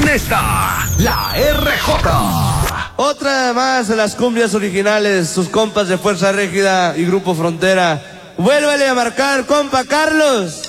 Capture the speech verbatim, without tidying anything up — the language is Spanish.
en esta, la R J. Otra más de las cumbias originales, sus compas de Fuerza Régida y Grupo Frontera. Vuélvale a marcar, compa Carlos.